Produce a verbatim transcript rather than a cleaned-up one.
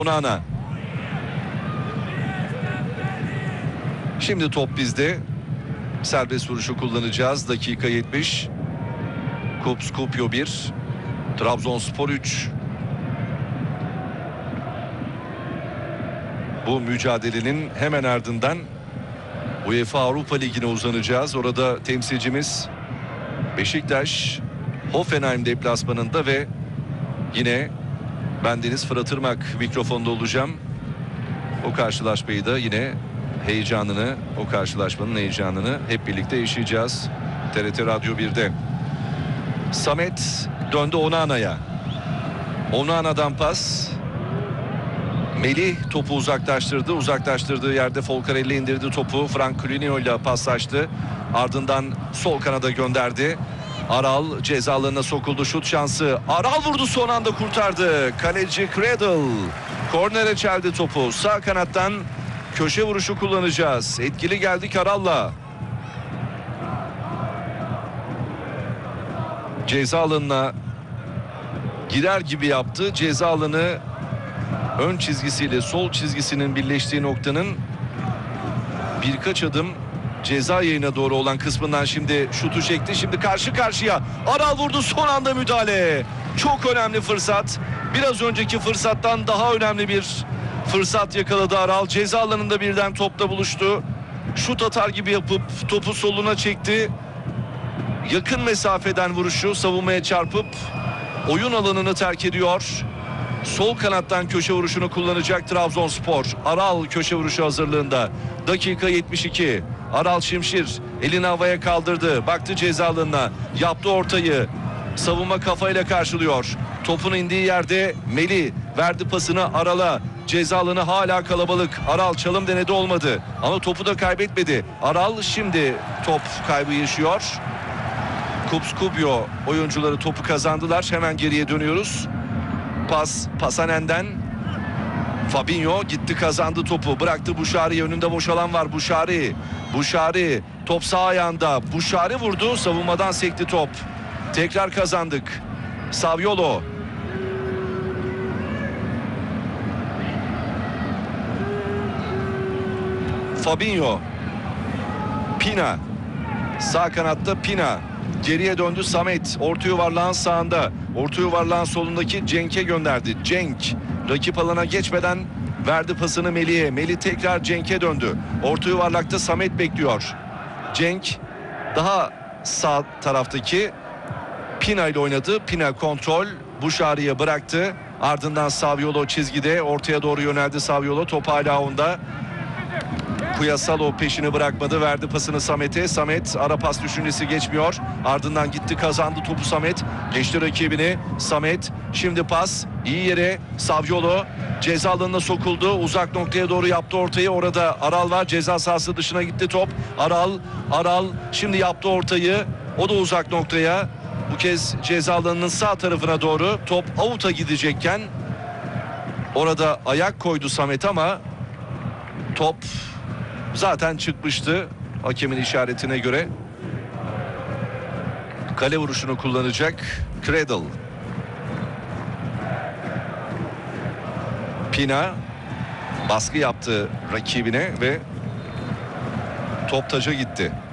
Onana. Şimdi top bizde. Serbest vuruşu kullanacağız. Dakika yetmiş. Kups Kupyo bir. Trabzonspor üç. Bu mücadelenin hemen ardından UEFA Avrupa Ligi'ne uzanacağız. Orada temsilcimiz Beşiktaş, Hoffenheim deplasmanında ve yine bendeniz Fırat Irmak mikrofonda olacağım. O karşılaşmayı da yine heyecanını, o karşılaşmanın heyecanını hep birlikte yaşayacağız. T R T Radyo bir'de. Samet döndü Onana'ya. Onana'dan pas. Melih topu uzaklaştırdı. Uzaklaştırdığı yerde Folcarelli indirdi topu. Frank Cunino ile paslaştı. Ardından sol kanada gönderdi. Aral ceza alanına sokuldu. Şut şansı. Aral vurdu, son anda kurtardı. Kaleci Cradle kornere çeldi topu. Sağ kanattan köşe vuruşu kullanacağız. Etkili geldik Aral'la. Ceza alanına girer gibi yaptı. Ceza alanı ön çizgisiyle sol çizgisinin birleştiği noktanın birkaç adım ceza yayına doğru olan kısmından şimdi şutu çekti. Şimdi karşı karşıya. Aral vurdu, son anda müdahale. Çok önemli fırsat. Biraz önceki fırsattan daha önemli bir fırsat yakaladı Aral. Ceza alanında birden topla buluştu. Şut atar gibi yapıp topu soluna çekti. Yakın mesafeden vuruşu savunmaya çarpıp oyun alanını terk ediyor. Sol kanattan köşe vuruşunu kullanacak Trabzonspor. Aral köşe vuruşu hazırlığında. Dakika yetmiş iki. Aral Şimşir elini havaya kaldırdı. Baktı ceza alanına. Yaptı ortayı. Savunma kafayla karşılıyor. Topun indiği yerde Melih verdi pasını Aral'a. Ceza alanı hala kalabalık. Aral çalım denedi, olmadı. Ama topu da kaybetmedi. Aral şimdi top kaybı yaşıyor. Kups Kupyo oyuncuları topu kazandılar. Hemen geriye dönüyoruz. Pas Pasanen'den. Fabinho gitti, kazandı topu. Bıraktı Buşari'ye. Önünde boş alan var. Buşari. Buşari. Top sağ ayağında. Buşari vurdu. Savunmadan sekti top. Tekrar kazandık. Saviolo. Fabinho. Pina. Sağ kanatta Pina. Geriye döndü Samet. Orta yuvarlağın sağında. Orta yuvarlağın solundaki Cenk'e gönderdi. Cenk rakip alana geçmeden verdi pasını Melih'e. Melih tekrar Cenk'e döndü. Orta yuvarlakta Samet bekliyor. Cenk daha sağ taraftaki Pina ile oynadı. Pina kontrol. Buşari'ye bıraktı. Ardından Saviolo çizgide. Ortaya doğru yöneldi Saviolo. Top hala onda. Kuyasalo peşini bırakmadı. Verdi pasını Samet'e. Samet ara pas düşüncesi geçmiyor. Ardından gitti, kazandı topu Samet. Geçti rakibini. Samet şimdi pas. İyi yere Saviolo. Ceza alanına sokuldu. Uzak noktaya doğru yaptı ortayı. Orada Aral var. Ceza sahası dışına gitti top. Aral. Aral şimdi yaptı ortayı. O da uzak noktaya. Bu kez ceza alanının sağ tarafına doğru. Top avuta gidecekken orada ayak koydu Samet ama top zaten çıkmıştı hakemin işaretine göre. Kale vuruşunu kullanacak Cradle. Pina baskı yaptı rakibine ve top taca gitti.